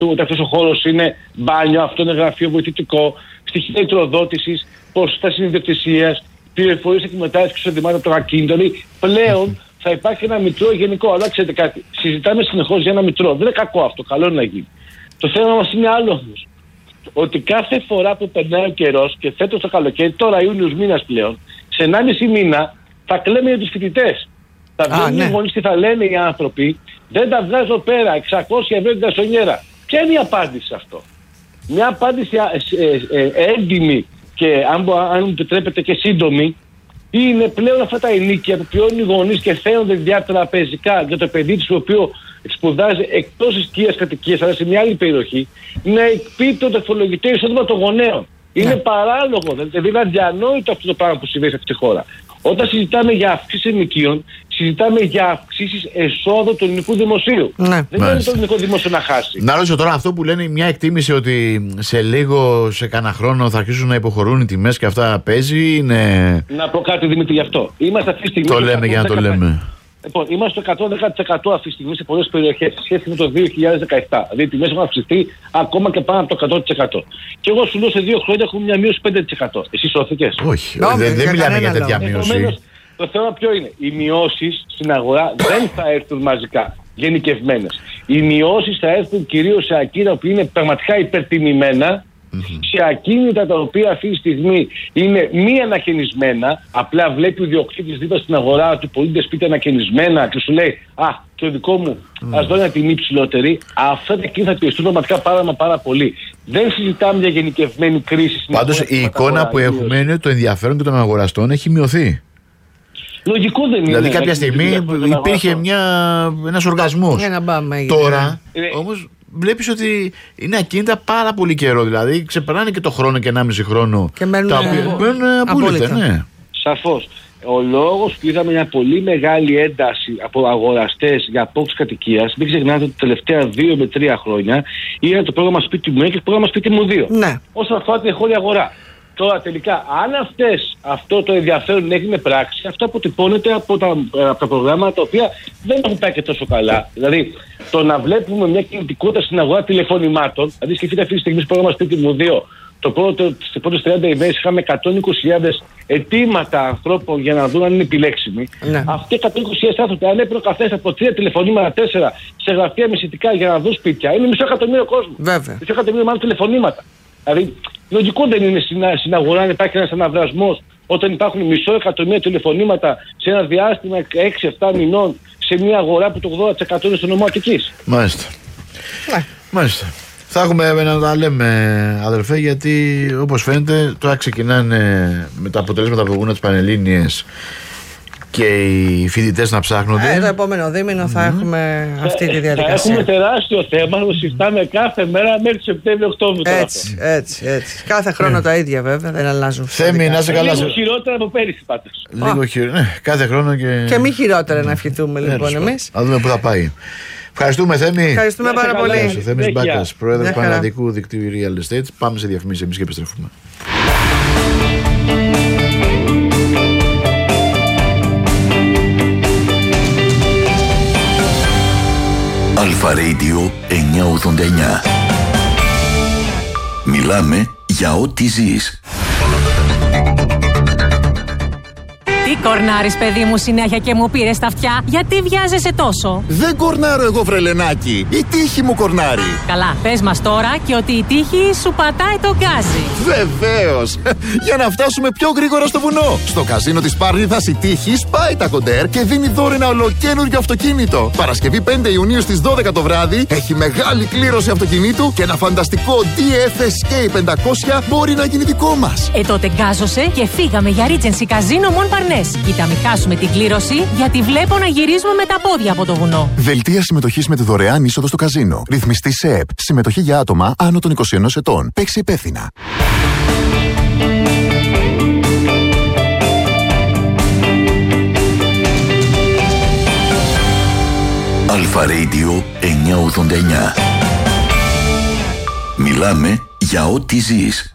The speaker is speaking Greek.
ότι αυτός ο χώρος είναι μπάνιο, αυτό είναι γραφείο βοηθητικό, στοιχεία ηλεκτροδότησης, ποσοστά συνειδιοκτησίας, πληροφορίες εκμετάλλευσης εξοδημάτων από το ακίνητο. Δηλαδή πλέον θα υπάρχει ένα μητρό γενικό. Αλλά ξέρετε κάτι, συζητάμε συνεχώς για ένα μητρό. Δεν είναι κακό αυτό, καλό είναι να γίνει. Το θέμα μας είναι άλλο όμως. Ότι κάθε φορά που περνάει ο καιρός και φέτος το καλοκαίρι, τώρα Ιούνιος μήνας πλέον, σε 1,5 μήνα θα κλαίμε για τους φοιτητές. Θα βγαίνουν οι γονείς και θα λένε οι άνθρωποι, δεν τα βγάζω πέρα, 600 ευρώ την κασονιέρα. Ποια είναι η απάντηση σε αυτό? Μια απάντηση έντιμη και αν μου επιτρέπετε και σύντομη, είναι πλέον αυτά τα ενίκια που πληρώνουν οι γονείς και φαίνονται διατραπεζικά για το παιδί του, το οποίο σπουδάζει εκτός της οικίας κατοικίας, αλλά σε μια άλλη περιοχή, να εκπίπτει το φορολογητέο εισόδημα των γονέων. Είναι παράλογο, δηλαδή είναι αδιανόητο αυτό το πράγμα που συμβαίνει σε αυτή τη χώρα. Όταν συζητάμε για αυξήσεις ενοικίων, συζητάμε για αυξήσεις εσόδου του ελληνικού δημοσίου. Δεν είναι το ελληνικό δημόσιο να χάσει. Να ρωτήσω τώρα αυτό που λένε μια εκτίμηση ότι σε λίγο, σε κανένα χρόνο θα αρχίσουν να υποχωρούν οι τιμές και αυτά παίζει. Είναι... Να πω κάτι, Δημήτρη, γι' αυτό. Είμαστε αυτή τη στιγμή. Το λέμε για να το λέμε. Λοιπόν, είμαστε στο 110% αυτή τη στιγμή σε πολλές περιοχές σε σχέση με το 2017. Δηλαδή οι τιμές έχουν αυξηθεί ακόμα και πάνω από το 100%. Και εγώ σου λέω σε 2 χρόνια έχουμε μια μείωση 5%. Εσύ σώθηκες? Όχι, δεν μιλάμε για τέτοια μείωση. Το θέμα ποιο είναι? Οι μειώσεις στην αγορά δεν θα έρθουν μαζικά, γενικευμένες. Οι μειώσεις θα έρθουν κυρίως σε ακίνητα που είναι πραγματικά υπερτιμημένα, σε ακίνητα τα οποία αυτή τη στιγμή είναι μη ανακαινισμένα. Απλά βλέπει ο ιδιοκτήτης δίπλα στην αγορά του πολίτες σπίτι ανακαινισμένα και σου λέει το δικό μου ας δω μια τιμή ψηλότερη. Αυτά τα ακίνητα θα πιεστούν πραγματικά πάρα πολύ. Δεν συζητάμε για γενικευμένη κρίση. Πάντως η εικόνα που έχουμε είναι ότι το ενδιαφέρον και των αγοραστών έχει μειωθεί. Λογικό δεν είναι? Δηλαδή κάποια στιγμή υπήρχε ένας οργασμός. Τώρα όμως βλέπεις ότι είναι ακίνητα πάρα πολύ καιρό. Δηλαδή ξεπερνάνε και το χρόνο και 1,5 χρόνο. Και μένουν απόλυτα. Ναι. Σαφώς. Ο λόγος που είδαμε μια πολύ μεγάλη ένταση από αγοραστές για απόκτηση κατοικίας, μην ξεχνάτε ότι τα τελευταία 2 με 3 χρόνια είναι το πρόγραμμα Σπίτι μου 1 και το πρόγραμμα Σπίτι μου 2. Ναι. Όσον αφορά την εγχώρια αγορά. Τώρα τελικά, αν αυτό το ενδιαφέρον έγινε πράξη, αυτό αποτυπώνεται από τα προγράμματα τα οποία δεν έχουν πάει και τόσο καλά. Δηλαδή, το να βλέπουμε μια κινητικότητα στην αγορά τηλεφωνημάτων, δηλαδή σκεφτείτε αυτή τη στιγμή στο πρόγραμμα Σπίτι μου 2, στις πρώτες 30 ημέρες είχαμε 120.000 αιτήματα ανθρώπων για να δουν αν είναι επιλέξιμοι. Ναι. Αυτοί οι 120.000 άνθρωποι, αν έπαιρνε ο καθένας από 3 τηλεφωνήματα, 4 σε γραφεία μεσητικά για να δουν σπίτια, είναι 500.000 κόσμο. 500.000 μάλλον τηλεφωνήματα. Δηλαδή, λογικό δεν είναι στην αγορά να υπάρχει ένας αναβρασμός όταν υπάρχουν 500.000 τηλεφωνήματα σε ένα διάστημα 6-7 μηνών σε μια αγορά που το 80% είναι στο νομό Αττικής. Μάλιστα. Θα έχουμε να τα λέμε, αδελφέ, γιατί όπως φαίνεται τώρα ξεκινάνε με τα αποτελέσματα που βγουν τις Πανελλήνιες και οι φοιτητές να ψάχνονται. Το επόμενο δίμηνο θα έχουμε αυτή τη διαδικασία. Θα έχουμε τεράστιο θέμα, το συζητάμε κάθε μέρα μέχρι Σεπτέμβριο-Οκτώβριο. Έτσι. Κάθε χρόνο τα ίδια βέβαια, δεν αλλάζουν. Θέμη, να είσαι καλά. Λίγο χειρότερα από πέρυσι πάντως. Λίγο χειρότερα, κάθε χρόνο και... Και μη χειρότερα να ευχηθούμε λοιπόν εμείς. Να δούμε πού θα πάει. Ευχαριστούμε, Θέμη. Ευχαριστούμε πάρα πολύ. Ο Θέμης Μπάκας, πρόεδρος του Πανελλαδικού Δικτύου Real Estate. Πάμε σε διαφημίσεις εμείς και επιστρέφουμε. Αλφα Radio 989. Μιλάμε για ό,τι ζεις. Τι κορνάρεις, παιδί μου, συνέχεια και μου πήρες τα αυτιά? Γιατί βιάζεσαι τόσο? Δεν κορνάρω εγώ, βρελενάκι. Η τύχη μου κορνάρει. Καλά, πες μας τώρα και ότι η τύχη σου πατάει το γκάζι. Βεβαίως. Για να φτάσουμε πιο γρήγορα στο βουνό. Στο καζίνο της Πάρνηθας η τύχη σπάει τα κοντέρ και δίνει δώρο ένα ολοκαίνουργιο αυτοκίνητο. Παρασκευή 5 Ιουνίου στις 12 το βράδυ έχει μεγάλη κλήρωση αυτοκινήτου και ένα φανταστικό DF Escape 500 μπορεί να γίνει δικό μας. Τότε γκάζωσε και φύγαμε για Regency Casino Mon Parnes. Κοίτα, μην χάσουμε την κλήρωση, γιατί βλέπω να γυρίζουμε με τα πόδια από το βουνό. Δελτία συμμετοχής με τη δωρεάν είσοδο στο καζίνο. Ρυθμιστή σε ΕΠ. Συμμετοχή για άτομα άνω των 21 ετών. Παίξει υπεύθυνα. Αλφα Radio 989. Μιλάμε για ό,τι ζεις.